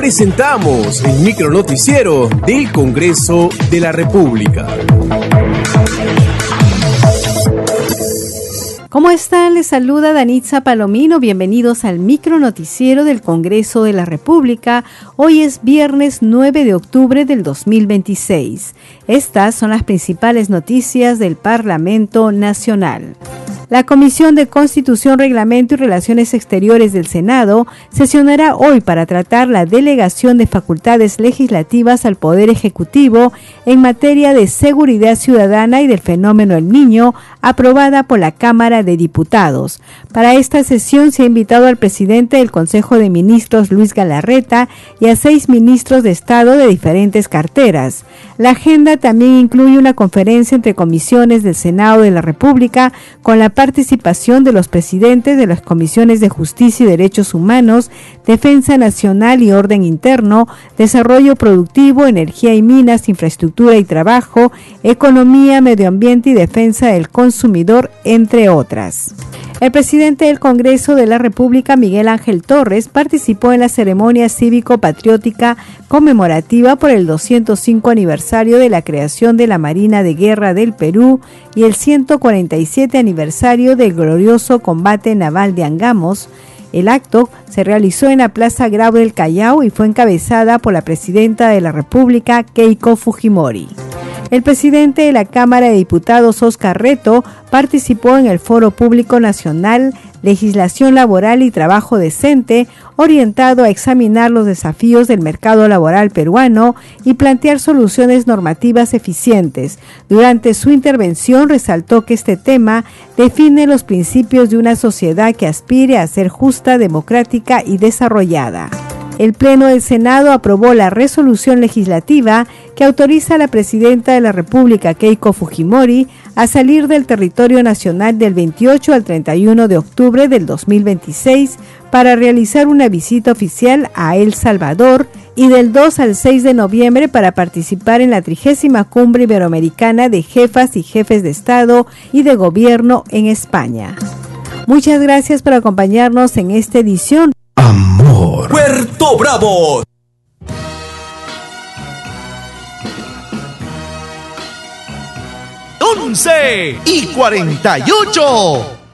presentamos el micronoticiero del Congreso de la República. ¿Cómo están? Les saluda Danitza Palomino. Bienvenidos al micronoticiero del Congreso de la República. Hoy es viernes 9 de octubre del 2026. Estas son las principales noticias del Parlamento Nacional. La Comisión de Constitución, Reglamento y Relaciones Exteriores del Senado sesionará hoy para tratar la delegación de facultades legislativas al Poder Ejecutivo en materia de seguridad ciudadana y del fenómeno El Niño, aprobada por la Cámara de Diputados. Para esta sesión se ha invitado al presidente del Consejo de Ministros, Luis Galarreta, y a 6 ministros de Estado de diferentes carteras. La agenda también incluye una conferencia entre comisiones del Senado de la República con la participación de los presidentes de las comisiones de Justicia y Derechos Humanos, Defensa Nacional y Orden Interno, Desarrollo Productivo, Energía y Minas, Infraestructura y Trabajo, Economía, Medio Ambiente y Defensa del Consumidor, entre otras. El presidente del Congreso de la República, Miguel Ángel Torres, participó en la ceremonia cívico-patriótica conmemorativa por el 205 aniversario de la creación de la Marina de Guerra del Perú y el 147 aniversario del glorioso combate naval de Angamos. El acto se realizó en la Plaza Grau del Callao y fue encabezada por la presidenta de la República, Keiko Fujimori. El presidente de la Cámara de Diputados, Óscar Reto, participó en el Foro Público Nacional Legislación Laboral y Trabajo Decente, orientado a examinar los desafíos del mercado laboral peruano y plantear soluciones normativas eficientes. Durante su intervención resaltó que este tema define los principios de una sociedad que aspire a ser justa, democrática y desarrollada. El Pleno del Senado aprobó la resolución legislativa que autoriza a la presidenta de la República, Keiko Fujimori, a salir del territorio nacional del 28 al 31 de octubre del 2026 para realizar una visita oficial a El Salvador y del 2 al 6 de noviembre para participar en la 30ª Cumbre Iberoamericana de Jefas y Jefes de Estado y de Gobierno en España. Muchas gracias por acompañarnos en esta edición. Amor. Puerto Bravo. 11:48.